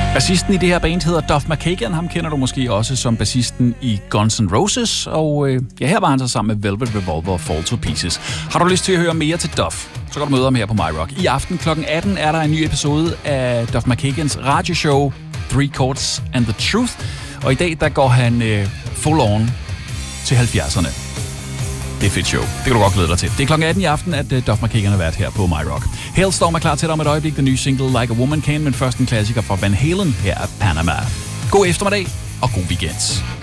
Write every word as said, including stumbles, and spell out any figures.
Bassisten i det her band hedder Duff McKagan. Ham kender du måske også som bassisten i Guns N' Roses. Og øh, ja, her var han så sammen med Velvet Revolver og Fall to Pieces. Har du lyst til at høre mere til Duff, så kan du møde ham her på MyRock. I aften klokken atten er der en ny episode af Duff McKagans radioshow Three Chords and the Truth. Og i dag, der går han øh, full on til halvfjerdserne. Det er et fedt show. Det kan du godt glæde dig til. Det er klokken atten i aften, at uh, Duff McKagan har været her på MyRock. Hailstorm er klar til dig om et øjeblik. Den nye single Like a Woman Can, men først en klassiker fra Van Halen. Her er Panama. God eftermiddag og god weekend.